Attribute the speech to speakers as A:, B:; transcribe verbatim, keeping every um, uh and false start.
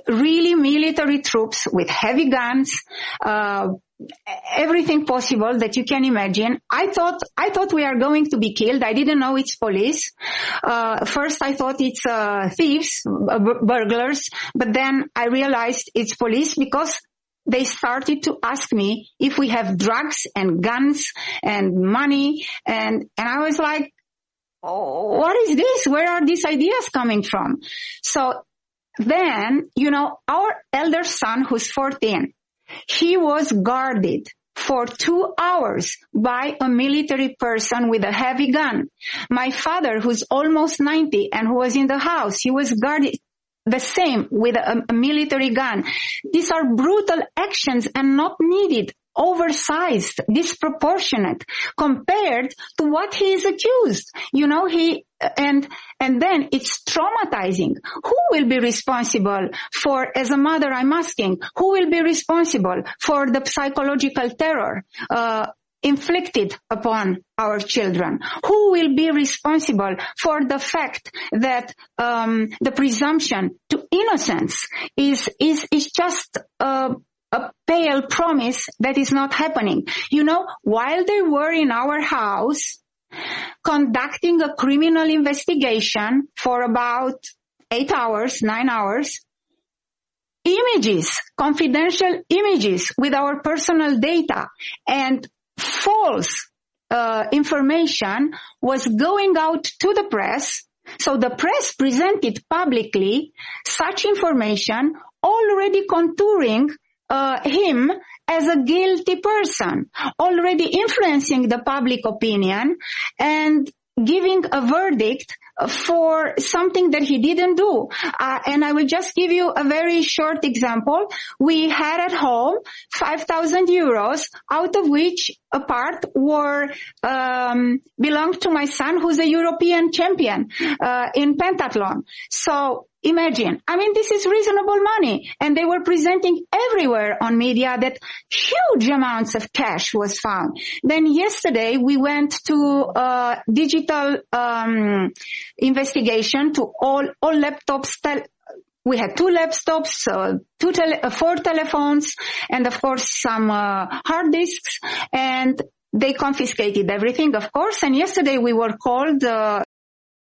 A: really military troops with heavy guns, uh, everything possible that you can imagine. I thought, I thought we are going to be killed. I didn't know it's police. Uh, first I thought it's, uh, thieves, uh, burglars, but then I realized it's police because they started to ask me if we have drugs and guns and money. And, and I was like, oh, what is this? Where are these ideas coming from? So then, you know, our elder son, who's fourteen, he was guarded for two hours by a military person with a heavy gun. My father, who's almost ninety and who was in the house, he was guarded the same with a, a military gun. These are brutal actions and not needed, oversized, disproportionate compared to what he is accused. You know, he, and, and then it's traumatizing. Who will be responsible for, as a mother, I'm asking, who will be responsible for the psychological terror, uh, inflicted upon our children? Who will be responsible for the fact that um the presumption to innocence is is is just uh, a pale promise that is not happening? You know, while they were in our house conducting a criminal investigation for about eight hours, nine hours, images, confidential images with our personal data and false uh, information was going out to the press. So the press presented publicly such information, already contouring uh, him as a guilty person, already influencing the public opinion and giving a verdict for something that he didn't do. Uh, and I will just give you a very short example. We had at home five thousand euros, out of which a part were, um, belonged to my son, who's a European champion, uh, in pentathlon. So imagine, I mean, this is reasonable money. And they were presenting everywhere on media that huge amounts of cash was found. Then yesterday we went to a digital, um, investigation to all, all laptops. Tel- we had two laptops, uh, two tele- uh, four telephones, and of course some, uh, hard disks, and they confiscated everything, of course. And yesterday we were called, uh,